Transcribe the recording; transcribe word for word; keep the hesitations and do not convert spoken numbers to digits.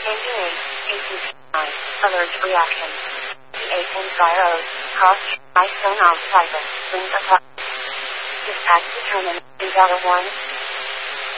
Engine eight, A C nine, allergic reaction. The eight and gyros, cross, iPhone off cycle, wings apart. Dispatch determined, Delta one,